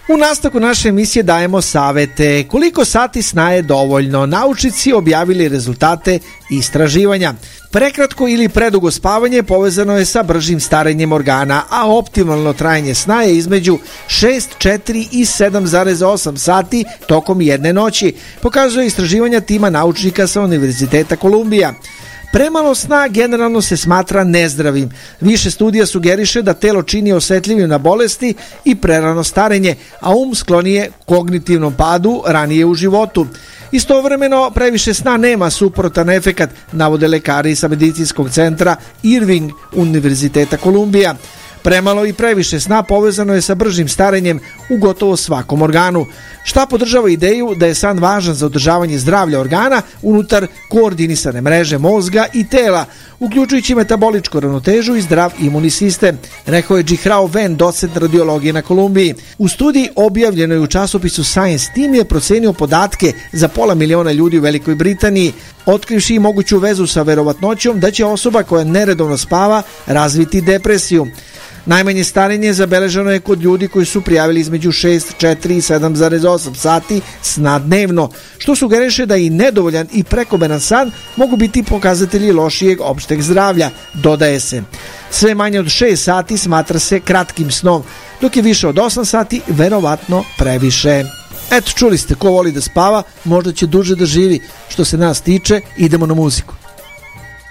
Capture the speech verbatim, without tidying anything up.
U nastavku naše emisije dajemo savete. Koliko sati sna je dovoljno? Naučnici objavili rezultate istraživanja. Prekratko ili predugo spavanje povezano je sa bržim starenjem organa, a optimalno trajanje sna je između šest, četiri i sedam zarez osam sati tokom jedne noći, pokazuje istraživanja tima naučnika sa Univerziteta Kolumbija. Premalo sna generalno se smatra nezdravim. Više studija sugeriše da telo čini osetljivim na bolesti i prerano starenje, a um sklonije kognitivnom padu ranije u životu. Istovremeno, previše sna nema suprotan efekat, navode lekari sa medicinskog centra Irving Univerziteta Kolumbija. Premalo i previše sna povezano je sa bržim starenjem u gotovo svakom organu. Šta podržava ideju da je san važan za održavanje zdravlja organa unutar koordinisane mreže mozga i tela, uključujući metaboličku ravnotežu i zdrav imunni sistem, rekao je Džihrao Ven, docent radiologije na Kolumbiji. U studiji objavljenoj u časopisu Science tim je procenio podatke za pola miliona ljudi u Velikoj Britaniji, otkrivši i moguću vezu sa verovatnoćom da će osoba koja neredovno spava razviti depresiju. Najmanje starenje zabeleženo je kod ljudi koji su prijavili između šest, četiri i sedam zarez osam sati sna dnevno, što sugeriše da i nedovoljan i prekomeran san mogu biti pokazatelji lošijeg opšteg zdravlja, dodaje se. Sve manje od šest sati smatra se kratkim snom, dok je više od osam sati verovatno previše. Eto, čuli ste, ko voli da spava, možda će duže da živi. Što se nas tiče, idemo na muziku.